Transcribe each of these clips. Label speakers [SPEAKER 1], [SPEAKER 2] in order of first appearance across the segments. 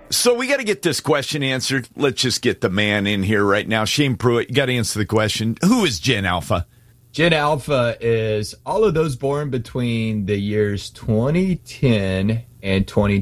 [SPEAKER 1] So we got to get this question answered. Let's just get the man in here right now. Shane Pruitt, you got to answer the question. Who is Gen Alpha?
[SPEAKER 2] Gen Alpha is all of those born between the years 2010 and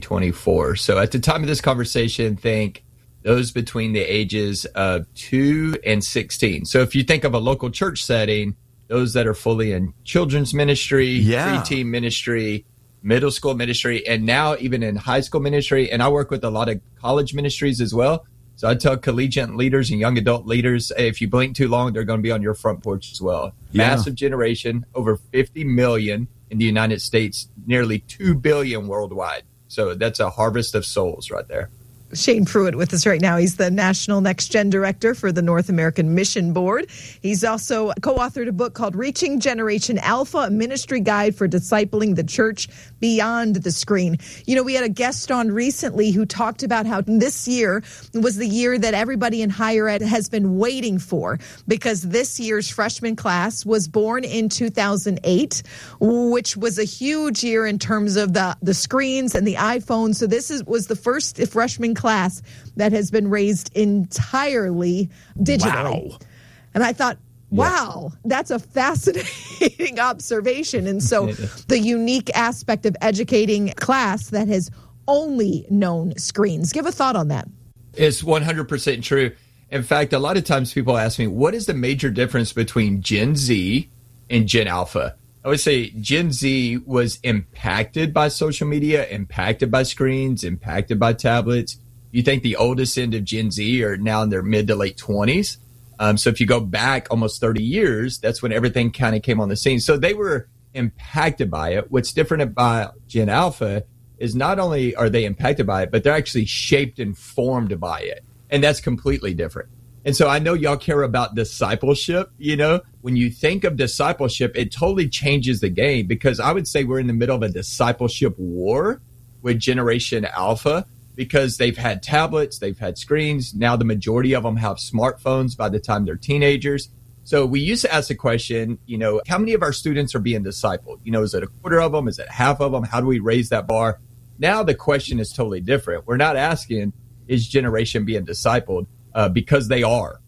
[SPEAKER 2] 2024. So at the time of this conversation, think those between the ages of 2 and 16. So if you think of a local church setting, those that are fully in children's ministry, preteen ministry, middle school ministry, and now even in high school ministry. And I work with a lot of college ministries as well. So I tell collegiate leaders and young adult leaders, hey, if you blink too long, they're going to be on your front porch as well. Yeah. Massive generation, over 50 million in the United States, nearly 2 billion worldwide. So that's a harvest of souls right there.
[SPEAKER 3] Shane Pruitt with us right now. He's the National Next Gen Director for the North American Mission Board. He's also co-authored a book called Reaching Generation Alpha, a ministry guide for discipling the church beyond the screen. You know, we had a guest on recently who talked about how this year was the year that everybody in higher ed has been waiting for, because this year's freshman class was born in 2008, which was a huge year in terms of the screens and the iPhones. So this was the first freshman class that has been raised entirely digitally. Wow. And I thought, wow, that's a fascinating observation. And so the unique aspect of educating class that has only known screens. Give a thought on that.
[SPEAKER 2] It's 100% true. In fact, a lot of times people ask me, what is the major difference between Gen Z and Gen Alpha? I would say Gen Z was impacted by social media, impacted by screens, impacted by tablets. You think the oldest end of Gen Z are now in their mid to late 20s. So if you go back almost 30 years, that's when everything kind of came on the scene. So they were impacted by it. What's different about Gen Alpha is not only are they impacted by it, but they're actually shaped and formed by it. And that's completely different. And so I know y'all care about discipleship. You know, when you think of discipleship, it totally changes the game, because I would say we're in the middle of a discipleship war with Generation Alpha, because they've had tablets, they've had screens. Now the majority of them have smartphones by the time they're teenagers. So we used to ask the question, you know, how many of our students are being discipled? You know, is it a quarter of them? Is it half of them? How do we raise that bar? Now the question is totally different. We're not asking, is generation being discipled? Because they are.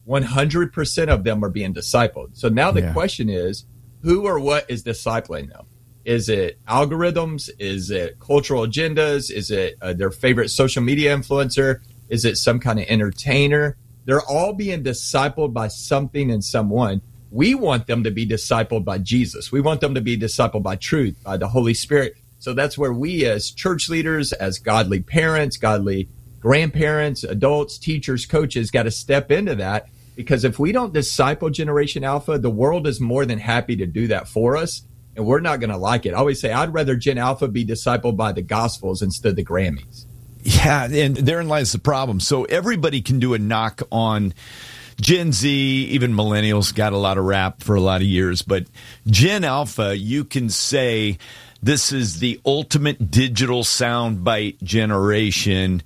[SPEAKER 2] 100% of them are being discipled. So now the question is, who or what is discipling them? Is it algorithms? Is it cultural agendas? Is it their favorite social media influencer? Is it some kind of entertainer? They're all being discipled by something and someone. We want them to be discipled by Jesus. We want them to be discipled by truth, by the Holy Spirit. So that's where we as church leaders, as godly parents, godly grandparents, adults, teachers, coaches got to step into that. Because if we don't disciple Generation Alpha, the world is more than happy to do that for us. And we're not going to like it. I always say I'd rather Gen Alpha be discipled by the Gospels instead of the Grammys.
[SPEAKER 1] Yeah, and therein lies the problem. So everybody can do a knock on Gen Z, even millennials got a lot of rap for a lot of years. But Gen Alpha, you can say this is the ultimate digital soundbite generation.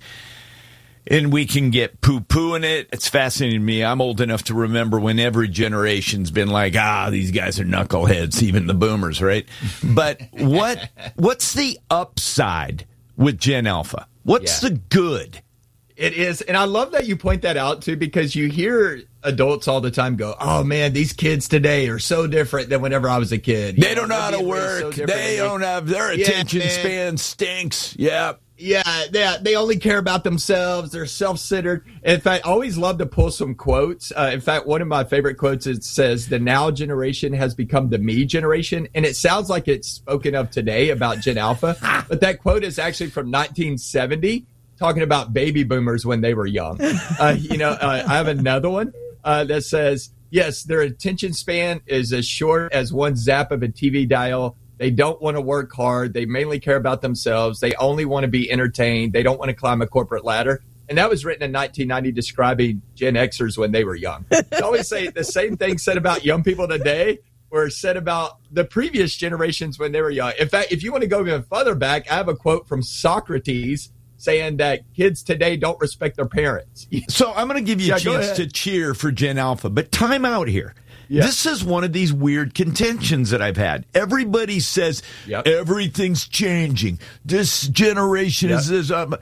[SPEAKER 1] And we can get poo-pooing it. It's fascinating to me. I'm old enough to remember when every generation's been like, these guys are knuckleheads, even the boomers, right? But what's the upside with Gen Alpha? What's the good?
[SPEAKER 2] It is. And I love that you point that out, too, because you hear adults all the time go, oh, man, these kids today are so different than whenever I was a kid.
[SPEAKER 1] They don't know how to work. They don't have their attention span stinks. Yeah.
[SPEAKER 2] Yeah, they only care about themselves. They're self-centered. In fact, I always love to pull some quotes. In fact, one of my favorite quotes, it says, the now generation has become the me generation. And it sounds like it's spoken of today about Gen Alpha. But that quote is actually from 1970, talking about baby boomers when they were young. I have another one that says, yes, their attention span is as short as one zap of a TV dial. They don't want to work hard. They mainly care about themselves. They only want to be entertained. They don't want to climb a corporate ladder. And that was written in 1990 describing Gen Xers when they were young. I always say the same thing said about young people today were said about the previous generations when they were young. In fact, if you want to go even further back, I have a quote from Socrates saying that kids today don't respect their parents.
[SPEAKER 1] So I'm going to give you a chance to cheer for Gen Alpha, but time out here. Yeah. This is one of these weird contentions that I've had. Everybody says everything's changing. This generation is this.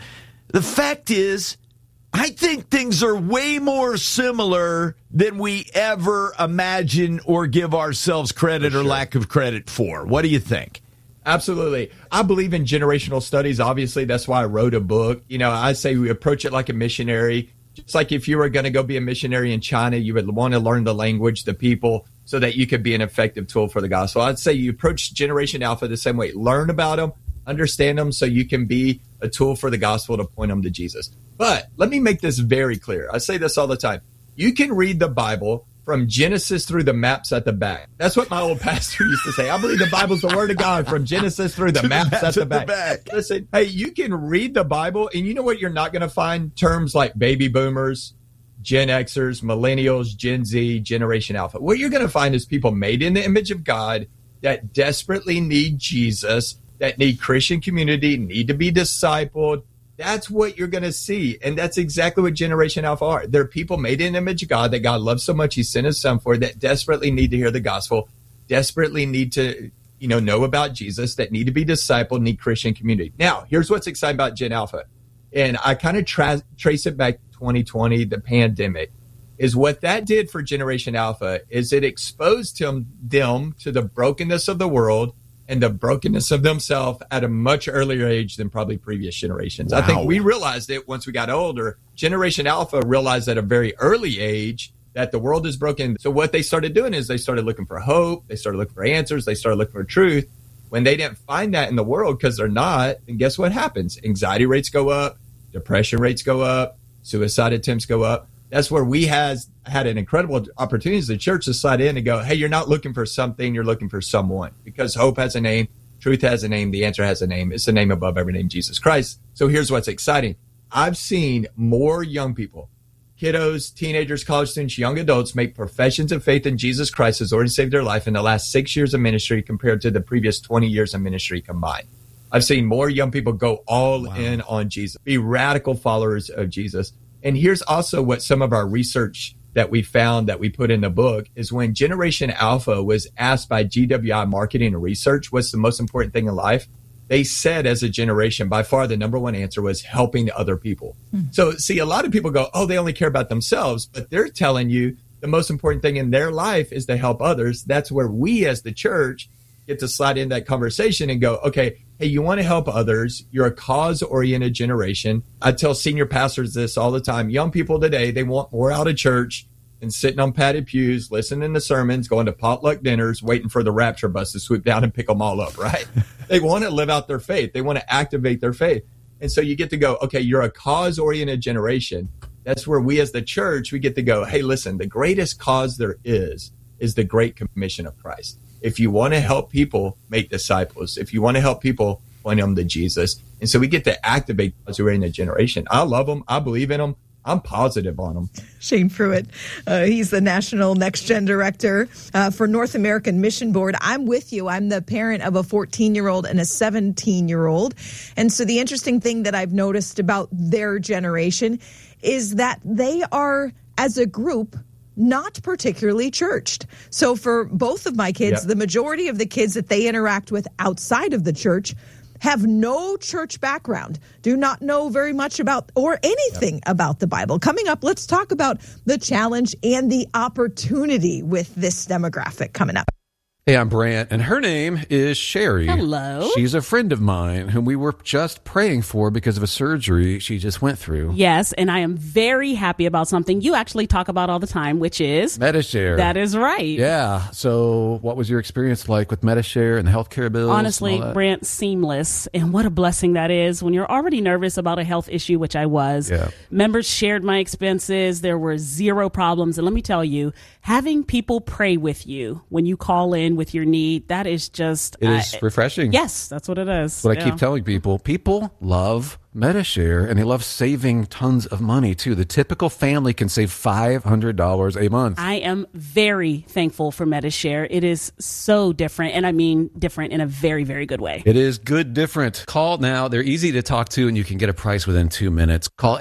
[SPEAKER 1] The fact is, I think things are way more similar than we ever imagine or give ourselves credit or lack of credit for. What do you think?
[SPEAKER 2] Absolutely. I believe in generational studies. Obviously, that's why I wrote a book. I say we approach it like a missionary. Just like if you were going to go be a missionary in China, you would want to learn the language, the people, so that you could be an effective tool for the gospel. I'd say you approach Generation Alpha the same way. Learn about them, understand them, so you can be a tool for the gospel to point them to Jesus. But let me make this very clear. I say this all the time. You can read the Bible from Genesis through the maps at the back. That's what my old pastor used to say. I believe the Bible's the word of God from Genesis through the maps at the back. Listen, hey, you can read the Bible, and you know what you're not going to find? Terms like baby boomers, Gen Xers, millennials, Gen Z, Generation Alpha. What you're going to find is people made in the image of God that desperately need Jesus, that need Christian community, need to be discipled. That's what you're going to see. And that's exactly what Generation Alpha are. They're people made in the image of God that God loves so much he sent his son for, that desperately need to hear the gospel, desperately need to, know about Jesus, that need to be discipled, need Christian community. Now, here's what's exciting about Gen Alpha. And I kind of trace it back to 2020, the pandemic, is what that did for Generation Alpha is it exposed them to the brokenness of the world and the brokenness of themselves at a much earlier age than probably previous generations. Wow. I think we realized it once we got older. Generation Alpha realized at a very early age that the world is broken. So what they started doing is they started looking for hope. They started looking for answers. They started looking for truth. When they didn't find that in the world because they're not, then guess what happens? Anxiety rates go up, depression rates go up, suicide attempts go up. That's where we had an incredible opportunity as the church to slide in and go, hey, you're not looking for something, you're looking for someone. Because hope has a name, truth has a name, the answer has a name. It's the name above every name, Jesus Christ. So here's what's exciting. I've seen more young people, kiddos, teenagers, college students, young adults make professions of faith in Jesus Christ as Lord and Savior of their life in the last 6 years of ministry compared to the previous 20 years of ministry combined. I've seen more young people go all in on Jesus, be radical followers of Jesus. And here's also what some of our research that we found that we put in the book is when Generation Alpha was asked by GWI Marketing and Research, what's the most important thing in life? They said as a generation, by far the number one answer was helping other people. So see, a lot of people go, oh, they only care about themselves, but they're telling you the most important thing in their life is to help others. That's where we as the church get to slide in that conversation and go, okay, hey, you want to help others. You're a cause-oriented generation. I tell senior pastors this all the time. Young people today, they want more out of church than sitting on padded pews, listening to sermons, going to potluck dinners, waiting for the rapture bus to swoop down and pick them all up, right? They want to live out their faith. They want to activate their faith. And so you get to go, okay, you're a cause-oriented generation. That's where we as the church, we get to go, hey, listen, the greatest cause there is the Great Commission of Christ. If you want to help people make disciples, if you want to help people point them to Jesus. And so we get to activate those who are in the generation. I love them. I believe in them. I'm positive on them.
[SPEAKER 3] Shane Pruitt, he's the National Next Gen Director for North American Mission Board. I'm with you. I'm the parent of a 14-year-old and a 17-year-old. And so the interesting thing that I've noticed about their generation is that they are, as a group, not particularly churched. So for both of my kids, the majority of the kids that they interact with outside of the church have no church background, do not know very much about or anything about the Bible. Coming up, let's talk about the challenge and the opportunity with this demographic coming up.
[SPEAKER 4] Hey, I'm Brant, and her name is Sherry.
[SPEAKER 5] Hello.
[SPEAKER 4] She's a friend of mine whom we were just praying for because of a surgery she just went through.
[SPEAKER 5] Yes, and I am very happy about something you actually talk about all the time, which is
[SPEAKER 4] Medi-Share.
[SPEAKER 5] That is right.
[SPEAKER 4] Yeah. So what was your experience like with Medi-Share and the healthcare bills?
[SPEAKER 5] Honestly, Brant, seamless. And what a blessing that is when you're already nervous about a health issue, which I was.
[SPEAKER 4] Yeah.
[SPEAKER 5] Members shared my expenses. There were zero problems. And let me tell you, having people pray with you when you call in with your need, that is just...
[SPEAKER 4] It is refreshing.
[SPEAKER 5] Yes, that's what it is.
[SPEAKER 4] But I keep telling people, people love Medi-Share, and they love saving tons of money, too. The typical family can save $500 a month.
[SPEAKER 5] I am very thankful for Medi-Share. It is so different, and I mean different in a very, very good way.
[SPEAKER 4] It is good different. Call now. They're easy to talk to, and you can get a price within 2 minutes. Call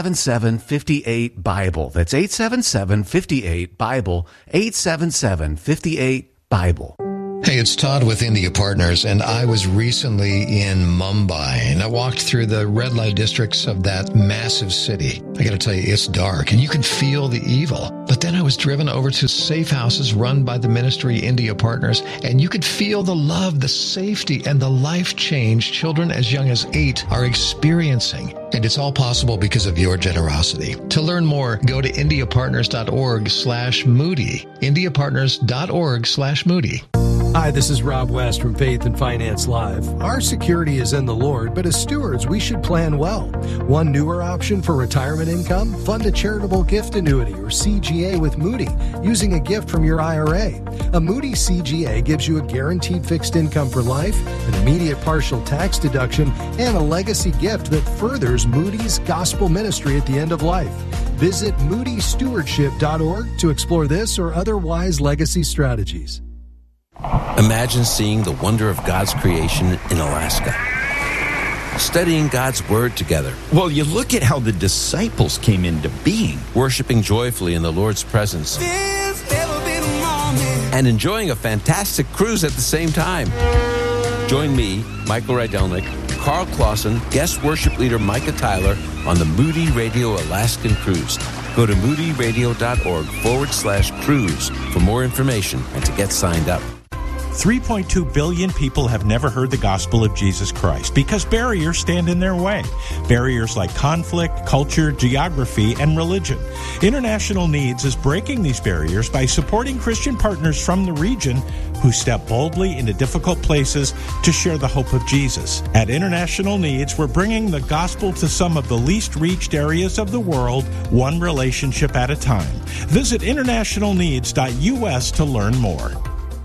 [SPEAKER 4] 877-58-BIBLE. That's 877-58-BIBLE. 877-58-BIBLE.
[SPEAKER 6] Hey, it's Todd with India Partners, and I was recently in Mumbai, and I walked through the red light districts of that massive city. I gotta tell you, it's dark, and you can feel the evil. But then I was driven over to safe houses run by the ministry India Partners, and you could feel the love, the safety, and the life change children as young as 8 are experiencing. And it's all possible because of your generosity. To learn more, go to indiapartners.org/Moody. indiapartners.org/Moody.
[SPEAKER 7] Hi, this is Rob West from Faith and Finance Live. Our security is in the Lord, but as stewards, we should plan well. One newer option for retirement income? Fund a charitable gift annuity or CGA with Moody using a gift from your IRA. A Moody CGA gives you a guaranteed fixed income for life, an immediate partial tax deduction, and a legacy gift that furthers Moody's gospel ministry at the end of life. Visit moodystewardship.org to explore this or other wise legacy strategies.
[SPEAKER 8] Imagine seeing the wonder of God's creation in Alaska, studying God's Word together.
[SPEAKER 1] Well, you look at how the disciples came into being.
[SPEAKER 8] Worshiping joyfully in the Lord's presence. And enjoying a fantastic cruise at the same time. Join me, Michael Rydelnik, Carl Clausen, guest worship leader Micah Tyler on the Moody Radio Alaskan Cruise. Go to moodyradio.org/cruise for more information and to get signed up.
[SPEAKER 9] 3.2 billion people have never heard the gospel of Jesus Christ because barriers stand in their way. Barriers like conflict, culture, geography, and religion. International Needs is breaking these barriers by supporting Christian partners from the region who step boldly into difficult places to share the hope of Jesus. At International Needs, we're bringing the gospel to some of the least reached areas of the world, one relationship at a time. Visit internationalneeds.us to learn more.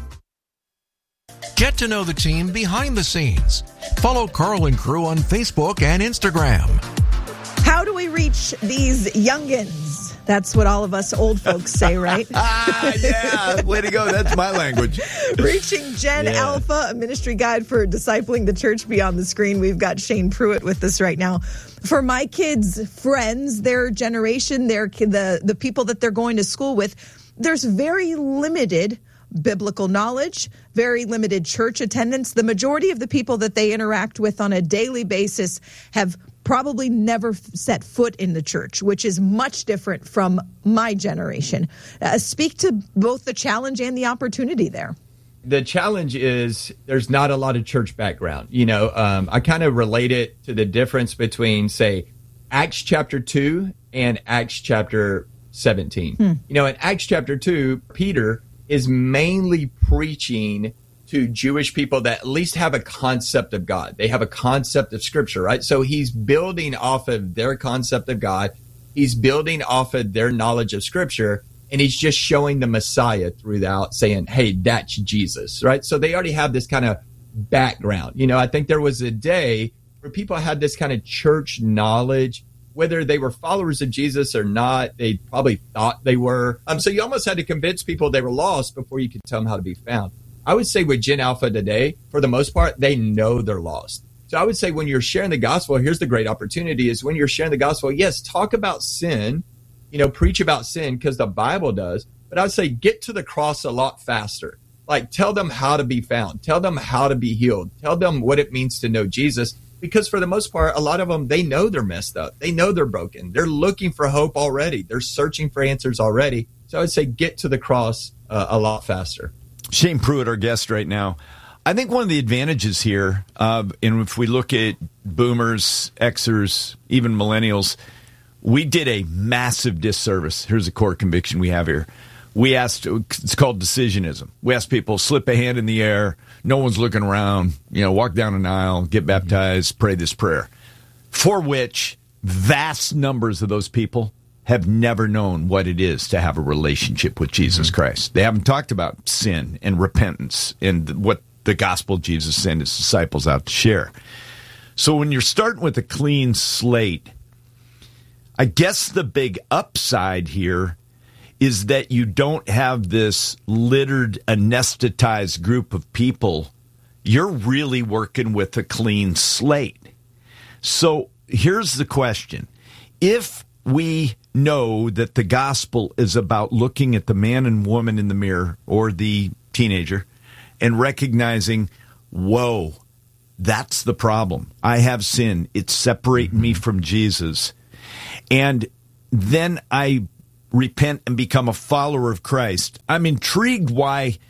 [SPEAKER 10] Get to know the team behind the scenes. Follow Carl and crew on Facebook and Instagram.
[SPEAKER 3] How do we reach these youngins? That's what all of us old folks say, right?
[SPEAKER 1] Yeah, way to go. That's my language.
[SPEAKER 3] Reaching Gen Alpha, a ministry guide for discipling the church beyond the screen. We've got Shane Pruitt with us right now. For my kids' friends, their generation, the people that they're going to school with, there's very limited biblical knowledge, very limited church attendance. The majority of the people that they interact with on a daily basis have probably never set foot in the church, which is much different from my generation. Speak to both the challenge and the opportunity there.
[SPEAKER 2] The challenge is there's not a lot of church background. I kind of relate it to the difference between, say, Acts chapter 2 and Acts chapter 17. In Acts chapter 2, Peter is mainly preaching to Jewish people that at least have a concept of God. They have a concept of Scripture, right? So he's building off of their concept of God. He's building off of their knowledge of Scripture, and he's just showing the Messiah throughout, saying, hey, that's Jesus, right? So they already have this kind of background. I think there was a day where people had this kind of church knowledge, whether they were followers of Jesus or not. They probably thought they were. So you almost had to convince people they were lost before you could tell them how to be found. I would say with Gen Alpha today, for the most part, they know they're lost. So I would say when you're sharing the gospel, here's the great opportunity is when you're sharing the gospel, yes, talk about sin, preach about sin because the Bible does. But I would say get to the cross a lot faster. Like tell them how to be found. Tell them how to be healed. Tell them what it means to know Jesus. Because for the most part, a lot of them, they know they're messed up. They know they're broken. They're looking for hope already. They're searching for answers already. So I would say get to the cross a lot faster.
[SPEAKER 1] Shane Pruitt, our guest right now. I think one of the advantages here, and if we look at boomers, Xers, even millennials, we did a massive disservice. Here's a core conviction we have here. We asked, it's called decisionism. We asked people, slip a hand in the air, no one's looking around, walk down an aisle, get baptized, pray this prayer. For which vast numbers of those people have never known what it is to have a relationship with Jesus Christ. They haven't talked about sin and repentance and what the gospel Jesus sent his disciples out to share. So when you're starting with a clean slate, I guess the big upside here is that you don't have this littered, anesthetized group of people. You're really working with a clean slate. So here's the question. If we know that the gospel is about looking at the man and woman in the mirror or the teenager and recognizing, whoa, that's the problem. I have sin. It's separating me from Jesus. And then I repent and become a follower of Christ. I'm intrigued why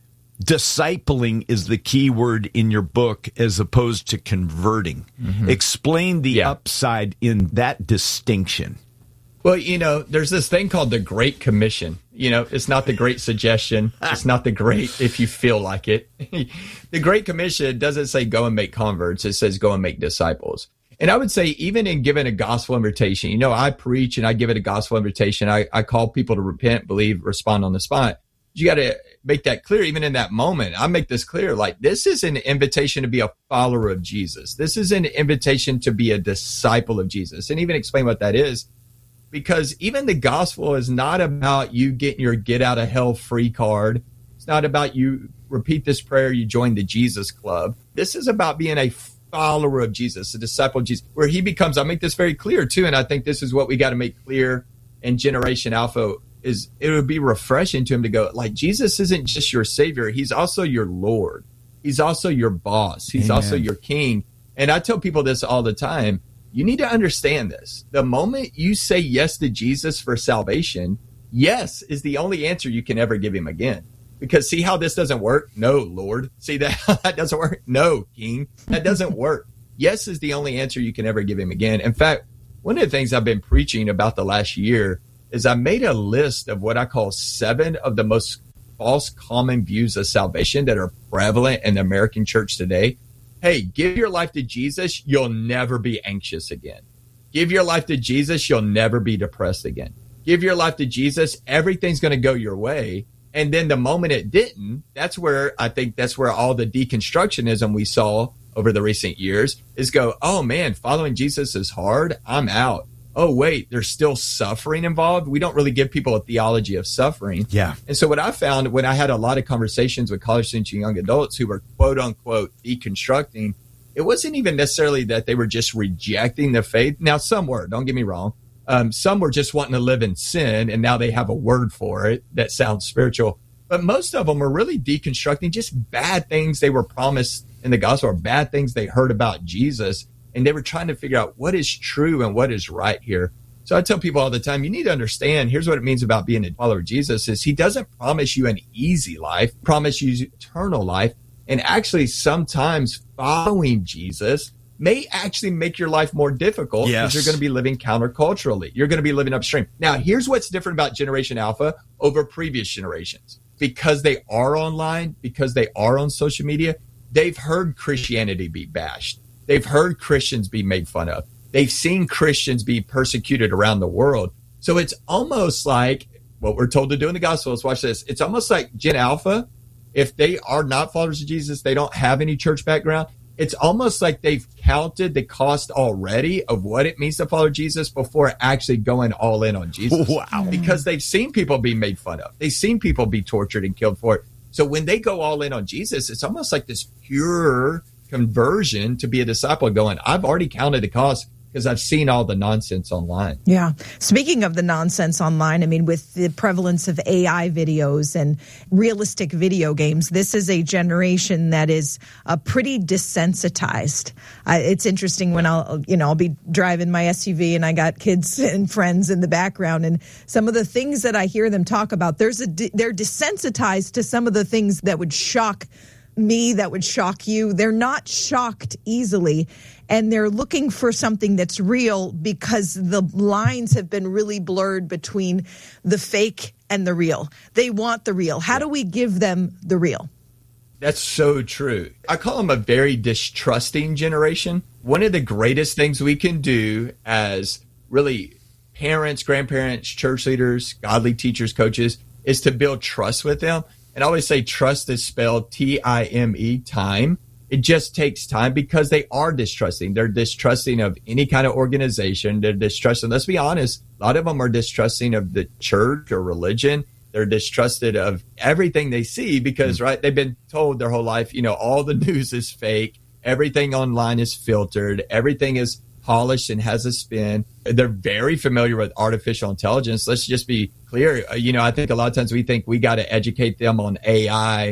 [SPEAKER 1] discipling is the key word in your book as opposed to converting. Explain the upside in that distinction.
[SPEAKER 2] Well, there's this thing called the Great Commission. It's not the Great Suggestion. It's not the Great if you feel like it. The Great Commission doesn't say go and make converts. It says go and make disciples. And I would say even in giving a gospel invitation, I preach and I give it a gospel invitation. I call people to repent, believe, respond on the spot. You got to make that clear. Even in that moment, I make this clear. Like, this is an invitation to be a follower of Jesus. This is an invitation to be a disciple of Jesus. And even explain what that is. Because even the gospel is not about you getting your get out of hell free card. It's not about you repeat this prayer, you join the Jesus club. This is about being a follower of Jesus, a disciple of Jesus, where he becomes, I make this very clear too. And I think this is what we got to make clear in Generation Alpha is it would be refreshing to him to go, like, Jesus isn't just your savior. He's also your Lord. He's also your boss. He's also your king. And I tell people this all the time. You need to understand this. The moment you say yes to Jesus for salvation, yes is the only answer you can ever give him again. Because see how this doesn't work? No, Lord. See that doesn't work? No, King. That doesn't work. Yes is the only answer you can ever give him again. In fact, one of the things I've been preaching about the last year is I made a list of what I call 7 of the most false common views of salvation that are prevalent in the American church today. Hey, give your life to Jesus, you'll never be anxious again. Give your life to Jesus, you'll never be depressed again. Give your life to Jesus, everything's going to go your way. And then the moment it didn't, that's where all the deconstructionism we saw over the recent years is go, oh man, following Jesus is hard, I'm out. Oh, wait, there's still suffering involved. We don't really give people a theology of suffering.
[SPEAKER 1] Yeah.
[SPEAKER 2] And so what I found when I had a lot of conversations with college students and young adults who were quote unquote deconstructing, it wasn't even necessarily that they were just rejecting the faith. Now, some were, don't get me wrong. Some were just wanting to live in sin, and now they have a word for it that sounds spiritual. But most of them were really deconstructing just bad things they were promised in the gospel or bad things they heard about Jesus. And they were trying to figure out what is true and what is right here. So I tell people all the time, you need to understand, here's what it means about being a follower of Jesus is he doesn't promise you an easy life, promise you eternal life. And actually, sometimes following Jesus may actually make your life more difficult because you're going to be living counterculturally. You're going to be living upstream. Now, here's what's different about Generation Alpha over previous generations. Because they are online, because they are on social media, they've heard Christianity be bashed. They've heard Christians be made fun of. They've seen Christians be persecuted around the world. So it's almost like what we're told to do in the gospel. Let's watch this. It's almost like Gen Alpha, if they are not followers of Jesus, they don't have any church background. It's almost like they've counted the cost already of what it means to follow Jesus before actually going all in on Jesus.
[SPEAKER 1] Wow.
[SPEAKER 2] Because they've seen people be made fun of. They've seen people be tortured and killed for it. So when they go all in on Jesus, it's almost like this pure conversion to be a disciple going, I've already counted the cost because I've seen all the nonsense online.
[SPEAKER 3] Yeah. Speaking of the nonsense online, I mean, with the prevalence of AI videos and realistic video games, this is a generation that is pretty desensitized. It's interesting when I'll be driving my SUV and I got kids and friends in the background, and some of the things that I hear them talk about, they're desensitized to some of the things that would shock me, that would shock you. They're not shocked easily, and they're looking for something that's real because the lines have been really blurred between the fake and the real. They want the real. How do we give them the real?
[SPEAKER 2] That's so true. I call them a very distrusting generation. One of the greatest things we can do as really parents, grandparents, church leaders, godly teachers, coaches, is to build trust with them. And I always say trust is spelled T-I-M-E, time. It just takes time because they are distrusting. They're distrusting of any kind of organization. They're distrusting, let's be honest, a lot of them are distrusting of the church or religion. They're distrusted of everything they see because, right, they've been told their whole life, all the news is fake. Everything online is filtered. Everything is polished and has a spin. They're very familiar with artificial intelligence. Let's just be clear. I think a lot of times we think we got to educate them on AI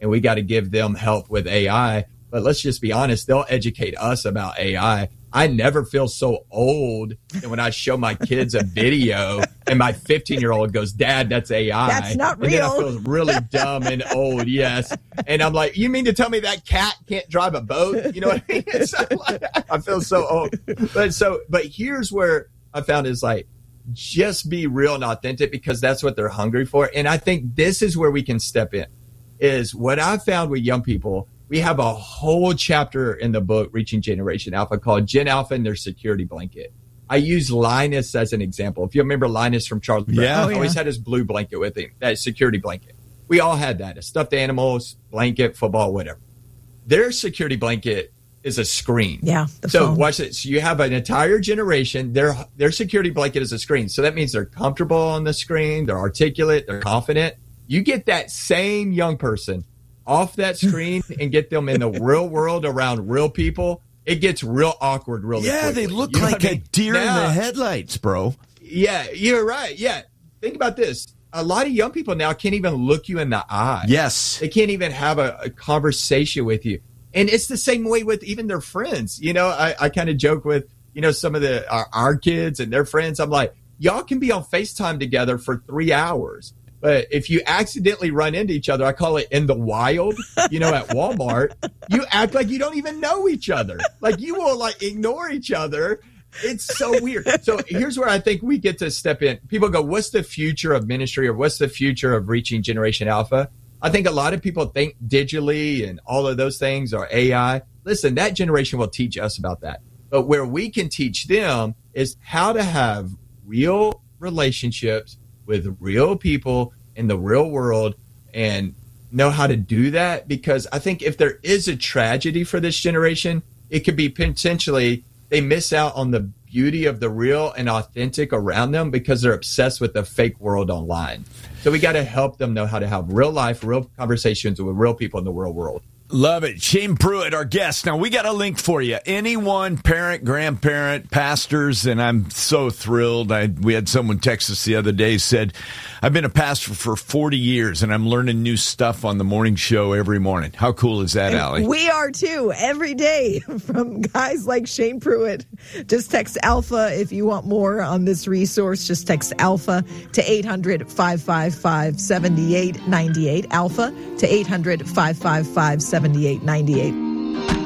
[SPEAKER 2] and we got to give them help with AI. But let's just be honest, they'll educate us about AI. I never feel so old. And when I show my kids a video and my 15-year-old goes, Dad, that's AI.
[SPEAKER 3] That's not real.
[SPEAKER 2] And then I feel really dumb and old. Yes. And I'm like, you mean to tell me that cat can't drive a boat? You know what I mean? It's like, I feel so old. But here's where I found is like, just be real and authentic, because that's what they're hungry for. And I think this is where we can step in, is what I found with young people. We have a whole chapter in the book, Reaching Generation Alpha, called Gen Alpha and Their Security Blanket. I use Linus as an example. If you remember Linus from Charles Brown, he always had his blue blanket with him, that security blanket. We all had that, a stuffed animals, blanket, football, whatever. Their security blanket is a screen.
[SPEAKER 3] Yeah.
[SPEAKER 2] So
[SPEAKER 3] phone.
[SPEAKER 2] watch this. You have an entire generation, their security blanket is a screen. So that means they're comfortable on the screen, they're articulate, they're confident. You get that same young person off that screen and get them in the real world around real people, it gets real awkward really quickly.
[SPEAKER 1] They look like a deer in the headlights, bro.
[SPEAKER 2] Yeah, you're right. Yeah. Think about this. A lot of young people now can't even look you in the eye.
[SPEAKER 1] Yes.
[SPEAKER 2] They can't even have a conversation with you. And it's the same way with even their friends. You know, I kind of joke with, some of our kids and their friends. I'm like, y'all can be on FaceTime together for 3 hours. But if you accidentally run into each other, I call it in the wild, at Walmart, you act like you don't even know each other. Like you will ignore each other. It's so weird. So here's where I think we get to step in. People go, what's the future of ministry, or what's the future of reaching Generation Alpha? I think a lot of people think digitally and all of those things, or AI. Listen, that generation will teach us about that. But where we can teach them is how to have real relationships with real people in the real world, and know how to do that. Because I think if there is a tragedy for this generation, it could be potentially they miss out on the beauty of the real and authentic around them because they're obsessed with the fake world online. So we got to help them know how to have real life, real conversations with real people in the real world.
[SPEAKER 1] Love it. Shane Pruitt, our guest. Now, we got a link for you. Anyone, parent, grandparent, pastors, and I'm so thrilled. We had someone text us the other day, said, I've been a pastor for 40 years, and I'm learning new stuff on the morning show every morning. How cool is that, Allie?
[SPEAKER 3] We are, too, every day from guys like Shane Pruitt. Just text Alpha if you want more on this resource. Just text Alpha to 800-555-7898. Alpha to 800-555-7898.